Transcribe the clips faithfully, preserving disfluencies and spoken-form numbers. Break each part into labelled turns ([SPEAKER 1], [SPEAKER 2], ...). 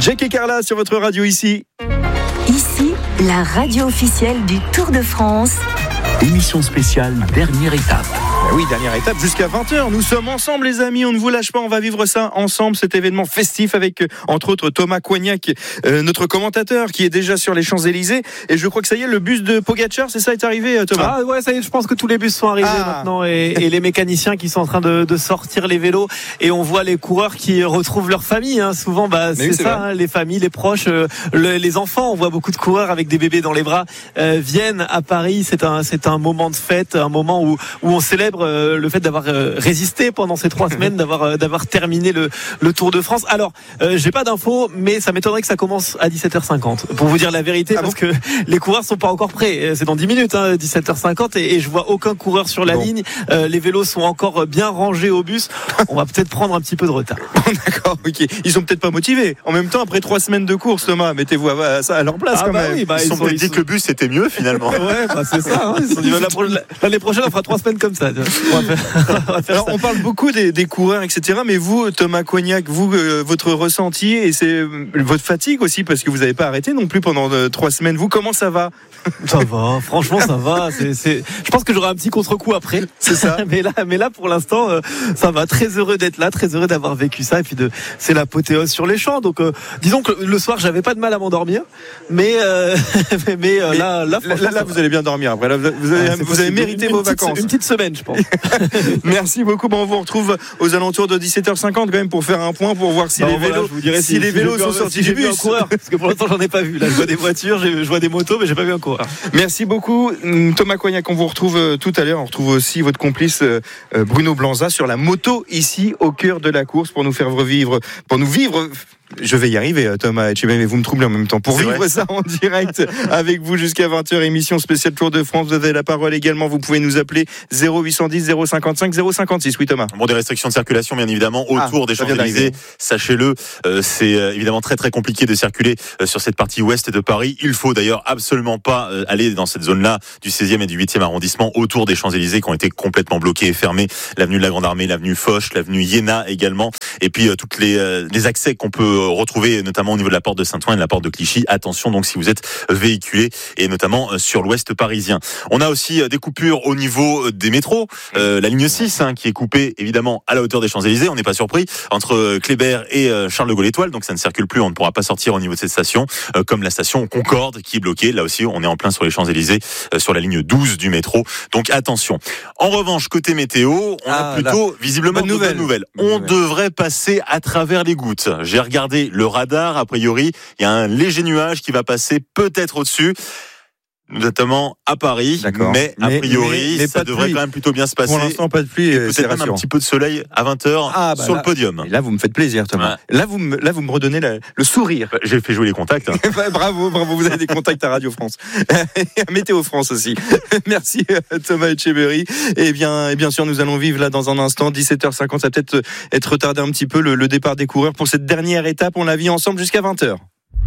[SPEAKER 1] Jack et Carla sur votre radio ici.
[SPEAKER 2] Ici, la radio officielle du Tour de France.
[SPEAKER 3] Émission spéciale, dernière étape.
[SPEAKER 1] Ben oui, dernière étape jusqu'à vingt heures. Nous sommes ensemble les amis, on ne vous lâche pas, on va vivre ça ensemble, cet événement festif avec euh, entre autres Thomas Coignac, euh, notre commentateur qui est déjà sur les Champs-Élysées. Et je crois que ça y est, le bus de Pogacar, c'est ça, est arrivé euh, Thomas?
[SPEAKER 4] Ah ouais, ça y est, je pense que tous les bus sont arrivés
[SPEAKER 1] ah.
[SPEAKER 4] maintenant et, et les mécaniciens qui sont en train de, de sortir les vélos et on voit les coureurs qui retrouvent leur famille. Hein. Souvent, bah, c'est,
[SPEAKER 1] oui, c'est
[SPEAKER 4] ça, hein, les familles, les proches, euh, le, les enfants. On voit beaucoup de coureurs avec des bébés dans les bras euh, viennent à Paris. C'est un, c'est un moment de fête, un moment où, où on célèbre euh, le fait d'avoir résisté pendant ces trois semaines, d'avoir d'avoir terminé le, le Tour de France. Alors, euh, j'ai pas d'infos, mais ça m'étonnerait que ça commence à dix-sept heures cinquante. Pour vous dire la vérité, ah parce bon que les coureurs sont pas encore prêts. C'est dans dix minutes, hein, dix-sept heures cinquante, et, et je vois aucun coureur sur la bon. ligne. Euh, les vélos sont encore bien rangés au bus. On va peut-être prendre un petit peu de retard.
[SPEAKER 1] D'accord, ok. Ils sont peut-être pas motivés. En même temps, après trois semaines de course, Thomas, mettez-vous à, à, à leur place ah quand
[SPEAKER 4] bah
[SPEAKER 1] même.
[SPEAKER 4] Oui, bah,
[SPEAKER 5] ils, ils sont peut-être dit que le bus c'était mieux finalement.
[SPEAKER 4] Ouais, bah c'est ça. Hein. Ils sont dit, l'année prochaine, on fera trois semaines comme ça. On va faire, on va faire
[SPEAKER 1] Alors,
[SPEAKER 4] ça.
[SPEAKER 1] On parle beaucoup des, des coureurs, et cetera. Mais vous, Thomas Coignac, vous, euh, votre ressenti et c'est euh, votre fatigue aussi, parce que vous n'avez pas arrêté non plus pendant euh, trois semaines. Vous, comment ça va?
[SPEAKER 4] Ça va, franchement, ça va. C'est, c'est... Je pense que j'aurai un petit contre-coup après.
[SPEAKER 1] C'est ça.
[SPEAKER 4] mais là, mais là, pour l'instant, euh, ça va. Très heureux d'être là, très heureux d'avoir vécu ça. Et puis de, c'est l'apothéose sur les champs. Donc, euh, disons que le soir, j'avais pas de mal à m'endormir, mais, euh, mais, mais, euh, mais là, là,
[SPEAKER 1] là, là vous allez bien dormir. Après, là, vous avez, ah, vous avez mérité
[SPEAKER 4] une,
[SPEAKER 1] vos
[SPEAKER 4] une petite,
[SPEAKER 1] vacances.
[SPEAKER 4] Une petite semaine, je pense.
[SPEAKER 1] Merci beaucoup. Bon, on vous retrouve aux alentours de dix-sept heures cinquante quand même pour faire un point, pour voir si
[SPEAKER 4] bah,
[SPEAKER 1] les
[SPEAKER 4] voilà,
[SPEAKER 1] vélos,
[SPEAKER 4] je vous dirai
[SPEAKER 1] si, si les vélos sont sortis
[SPEAKER 4] si
[SPEAKER 1] du bus.
[SPEAKER 4] Un coureur, parce que pour l'instant, j'en ai pas vu. Là, je vois des voitures, je vois des motos, mais j'ai pas vu un coureur.
[SPEAKER 1] Merci beaucoup, Thomas Coignac. On vous retrouve tout à l'heure. On retrouve aussi votre complice Bruno Blanza sur la moto ici au cœur de la course pour nous faire revivre, pour nous vivre. Je vais y arriver, Thomas, mais vous me troublez en même temps. Pour c'est vivre vrai. Ça en direct avec vous jusqu'à vingt heures, émission spéciale Tour de France. Vous avez la parole également. Vous pouvez nous appeler zéro huit cent dix zéro cinquante-cinq zéro cinquante-six. Oui, Thomas.
[SPEAKER 5] Bon, des restrictions de circulation, bien évidemment, autour ah, des Champs-Élysées. Sachez-le, euh, c'est euh, évidemment très très compliqué de circuler euh, sur cette partie ouest de Paris. Il faut d'ailleurs absolument pas euh, aller dans cette zone-là du seizième et du huitième arrondissement autour des Champs-Élysées qui ont été complètement bloqués et fermés. L'avenue de la Grande Armée, l'avenue Foch, l'avenue Iéna également. Et puis euh, toutes les, euh, les accès qu'on peut euh, retrouver, notamment au niveau de la porte de Saint-Ouen et de la porte de Clichy. Attention donc si vous êtes véhiculé et notamment sur l'ouest parisien. On a aussi des coupures au niveau des métros. Euh, la ligne six hein, qui est coupée évidemment à la hauteur des Champs-Élysées. On n'est pas surpris. Entre Kléber et Charles de Gaulle Étoile. Donc ça ne circule plus. On ne pourra pas sortir au niveau de cette station. Euh, comme la station Concorde qui est bloquée. Là aussi on est en plein sur les Champs-Élysées euh, sur la ligne douze du métro. Donc attention. En revanche côté météo on ah, a plutôt là, visiblement de nouvelles. nouvelles. On nouvelle. devrait passer à travers les gouttes. J'ai regardé le radar. A priori, il y a un léger nuage qui va passer peut-être au-dessus, notamment à Paris. D'accord. Mais a priori, mais, mais ça devrait quand même plutôt bien se passer.
[SPEAKER 1] Pour l'instant, pas de pluie.
[SPEAKER 5] Et peut-être même un petit peu de soleil à vingt heures ah, bah sur
[SPEAKER 1] là,
[SPEAKER 5] le podium.
[SPEAKER 1] Là, vous me faites plaisir, Thomas. Ouais. Là, vous me, là, vous me redonnez la, le sourire.
[SPEAKER 5] J'ai fait jouer les contacts. Hein.
[SPEAKER 1] bravo, bravo. Vous avez des contacts à Radio France. Et à Météo France aussi. Merci, Thomas Etcheverry. Et bien, et bien sûr, nous allons vivre là dans un instant. dix-sept heures cinquante, ça va peut-être être retardé un petit peu le, le départ des coureurs pour cette dernière étape. On la vit ensemble jusqu'à vingt heures.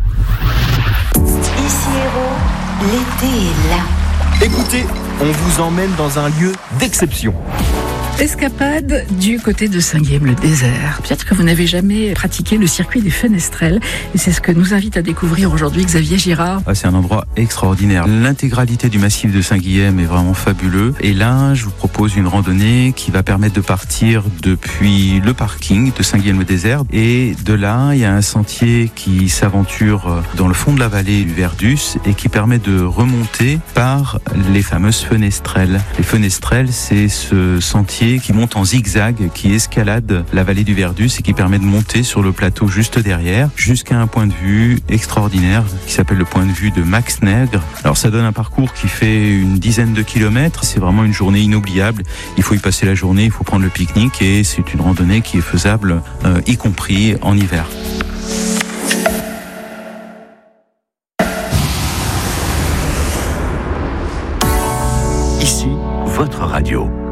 [SPEAKER 2] Ici Héros, l'été est là.
[SPEAKER 1] Écoutez, on vous emmène dans un lieu d'exception.
[SPEAKER 6] Escapade du côté de Saint-Guilhem-le-Désert. Peut-être que vous n'avez jamais pratiqué le circuit des Fenestrelles et c'est ce que nous invite à découvrir aujourd'hui Xavier Girard.
[SPEAKER 7] Ah, c'est un endroit extraordinaire. L'intégralité du massif de Saint-Guilhem est vraiment fabuleux et là je vous propose une randonnée qui va permettre de partir depuis le parking de Saint-Guilhem-le-Désert et de là il y a un sentier qui s'aventure dans le fond de la vallée du Verdus et qui permet de remonter par les fameuses Fenestrelles. Les Fenestrelles, c'est ce sentier qui monte en zigzag, qui escalade la vallée du Verdus et qui permet de monter sur le plateau juste derrière, jusqu'à un point de vue extraordinaire qui s'appelle le point de vue de Max Nègre. Alors ça donne un parcours qui fait une dizaine de kilomètres, c'est vraiment une journée inoubliable. Il faut y passer la journée, il faut prendre le pique-nique et c'est une randonnée qui est faisable, euh, y compris en hiver.
[SPEAKER 3] Ici, votre radio.